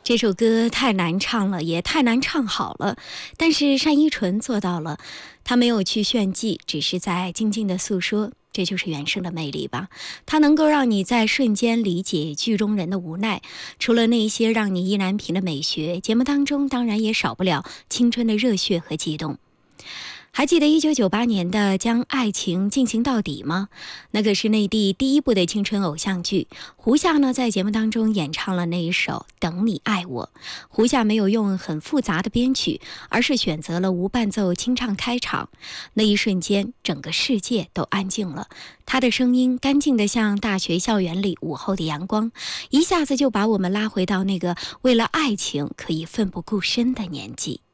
这首歌太难唱了，也太难唱好了，但是单依纯做到了，她没有去炫技，只是在静静的诉说，这就是原声的魅力吧。它能够让你在瞬间理解剧中人的无奈，除了那些让你意难平的美学，节目当中当然也少不了青春的热血和激动。还记得1998年的《将爱情进行到底》吗？那个是内地第一部的青春偶像剧。胡夏呢，在节目当中演唱了那一首《等你爱我》。胡夏没有用很复杂的编曲，而是选择了无伴奏清唱开场。那一瞬间，整个世界都安静了。他的声音干净得像大学校园里午后的阳光，一下子就把我们拉回到那个为了爱情可以奋不顾身的年纪。